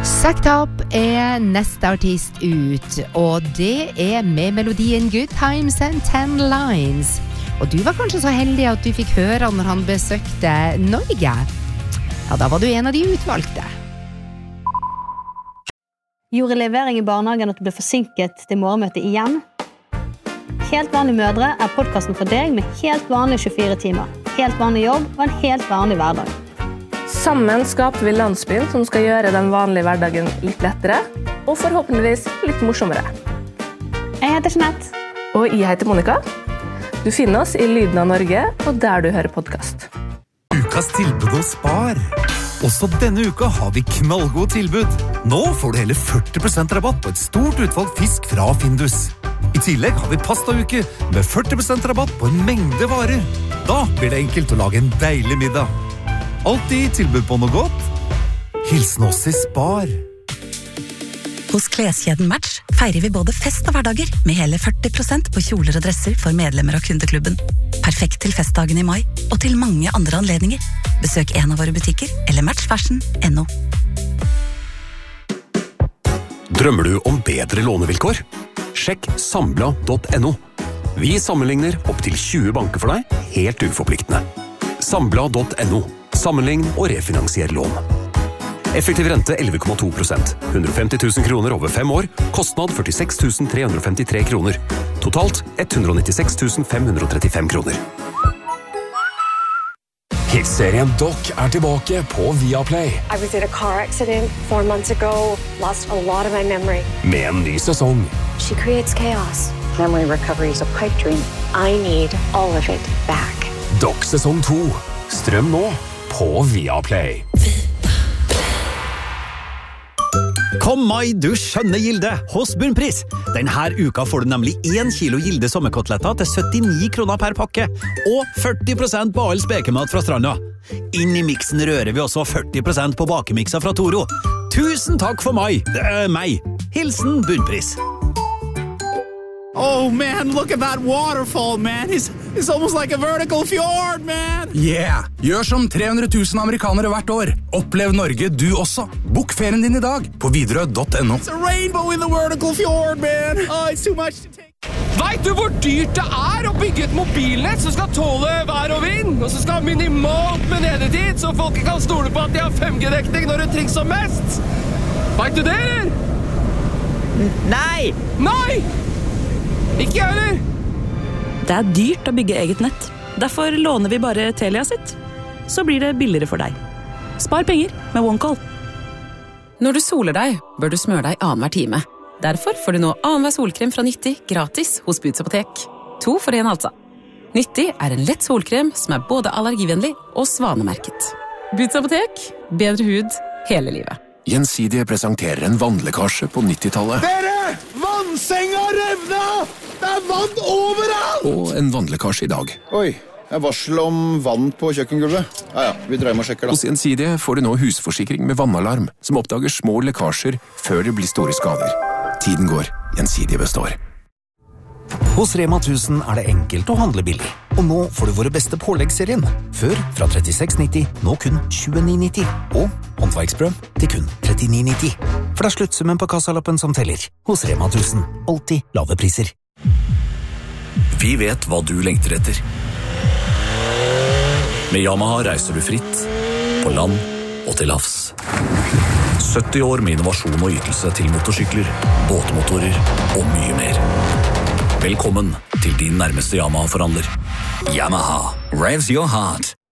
Sagt Up neste artist ut, og det med melodien Good Times and 10 Lines. Og du var kanskje så heldig at du fikk høre når han besøkte Norge. Ja, da var du en av de utvalgte. Gjorde levering I barnehagen at du ble forsinket til morgenmøtet igjen? Helt vanlige mødre podcasten for deg med helt vanlige 24 timer. Helt vanlig jobb og en helt vanlig hverdag. Sammen skaper vi landsbyen som skal gjøre den vanlige hverdagen litt lettere, og forhåpentligvis litt morsommere. Jeg heter Jeanette. Og jeg heter Monica. Du finner oss I Lyden av Norge, og der du hører podcast. Ukas tilbud hos Spar. Også denne uka har vi knallgod tilbud. Nå får du hele 40% rabatt på et stort utvalg fisk fra Findus. I tillegg har vi pastauke med 40% rabatt på en mengde varer. Da blir det enkelt å lage en deilig middag. Alltid tilbud på noe godt. Hilsen oss I Spar. Hos kleskjeden Match feirer vi både fest og hverdager med hele 40% på kjoler og dresser for medlemmer av kundeklubben. Perfekt til festdagen I mai og til mange andre anledninger. Besøk en av våre butikker eller matchfashion.no. Drømmer du om bedre lånevilkår? Sjekk Sambla.no. Vi sammenligner opp til 20 banker for deg, helt uforpliktende. Sambla.no. Sammenlign og refinansier lån. Effektiv rente 11,2%. 150 000 kroner over 5 år. Kostnad 46 353 kroner. Totalt 196 535 kroner. Hitserien Doc tilbake på Viaplay. I was in a car accident 4 months ago. Lost a lot of my memory. Med en ny sesong. She creates chaos. Memory recovery is a pipe dream. I need all of it back. Doc sesong 2. Strøm nå på Viaplay. Kom mai, du skjønne Gilde, hos Bunnpris. Denne uka får du nemlig 1 kilo Gilde sommerkoteletter til 79 kroner per pakke, og 40% på all spekemat fra stranda. Inn I miksen rører vi også 40% på bakemikser fra Toro. Tusen takk for meg. Hilsen Bunnpris. Oh man, look at that waterfall, man. It's almost like a vertical fjord, man. Yeah, gjør som 300 000 amerikanere hvert år. Opplev Norge du også. Bok ferien din I dag på Widerøe.no. It's a rainbow in the vertical fjord, man. Oh, it's too much to take. Vet du hvor dyrt det å bygge et mobilnett som skal tåle vær og vind, og som skal ha minimalt med nedetid, så folk kan stole på at de har 5G-dekning når det trengs som mest? Vet du det, eller? Nei! Nei! Ikke jeg heller! Det dyrt å bygge eget nett. Derfor låner vi bare Telia sitt. Så blir det billigere for deg. Spar penger med OneCall. Når du soler deg, bør du smøre deg annenhver time. Derfor får du nå annenhver solkrem fra Nyttig gratis hos Boots Apotek. 2 for 1 altså. Nyttig en lett solkrem som både allergivennlig og svanemerket. Boots Apotek, bedre hud hele livet. Gjensidige presenterer en vannlekkasje på 90-tallet. Dere! Vannsenga revna! Det vann overalt! Og en vannlekkasje I dag. Oi, varsel om vann på kjøkkengulvet. Ja, vi dreier med å sjekke da. Hos Gjensidige får du nå husforsikring med vannalarm, som oppdager små lekkasjer før det blir store skader. Tiden går, Gjensidige består. Hos Rema 1000 det enkelt å handle billig. Og nå får du våre beste påleggsserien. Før fra 36,90, nå kun 29,90. Og håndverksbrød til kun 39,90. For det sluttsummen på kassalappen som teller. Hos Rema 1000, alltid lave priser. Vi vet hva du lengter etter. Med Yamaha reiser du fritt, på land og til havs. 70 år med innovasjon og ytelse til motorsykler, båtmotorer og mye mer. Velkommen til din nærmeste Yamaha-forhandler. Yamaha, revs your heart.